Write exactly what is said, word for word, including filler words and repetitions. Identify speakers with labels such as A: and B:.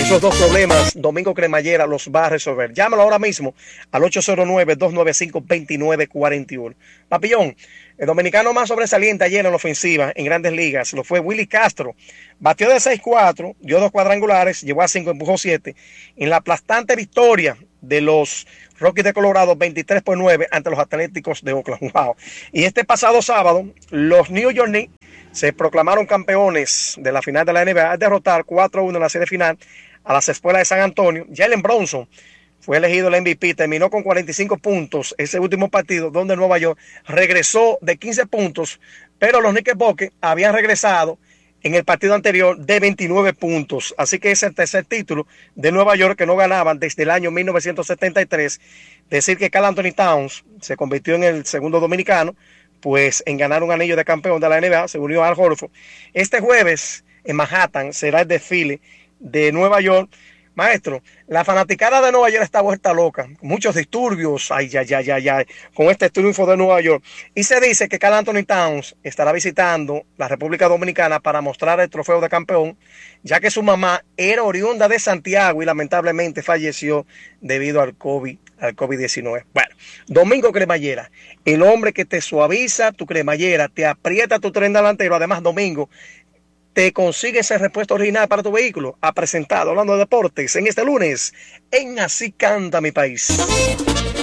A: esos dos problemas, Domingo Cremallera los va a resolver. Llámalo ahora mismo al ocho cero nueve, dos nueve cinco, dos nueve cuatro uno. Papillón, el dominicano más sobresaliente ayer en la ofensiva en Grandes Ligas lo fue Willy Castro. Batió de seis cuatro, dio dos cuadrangulares, llevó a cinco, empujó siete. En la aplastante victoria de los Rockies de Colorado, veintitrés por nueve ante los Atléticos de Oakland. Wow. Y este pasado sábado, los New York Knicks se proclamaron campeones de la final de la N B A al derrotar cuatro a uno en la serie final a las Espuelas de San Antonio. Jalen Bronson fue elegido el M V P, terminó con cuarenta y cinco puntos ese último partido donde Nueva York regresó de quince puntos, pero los Knickerbockers habían regresado en el partido anterior de veintinueve puntos. Así que es el tercer título de Nueva York que no ganaban desde el año mil novecientos setenta y tres. Decir que Karl Anthony Towns se convirtió en el segundo dominicano pues en ganar un anillo de campeón de la N B A, se unió a Al Horford. Este jueves en Manhattan será el desfile de Nueva York. Maestro, la fanaticada de Nueva York está vuelta loca. Muchos disturbios, ay, ay, ay, ay, ay, con este triunfo de Nueva York. Y se dice que Karl Anthony Towns estará visitando la República Dominicana para mostrar el trofeo de campeón, ya que su mamá era oriunda de Santiago y lamentablemente falleció debido al COVID, al COVID diecinueve. Bueno, Domingo Cremallera, el hombre que te suaviza tu cremallera, te aprieta tu tren delantero. Además, Domingo te consigue ese repuesto original para tu vehículo. Ha presentado, hablando de deportes, en este lunes, en Así Canta Mi País.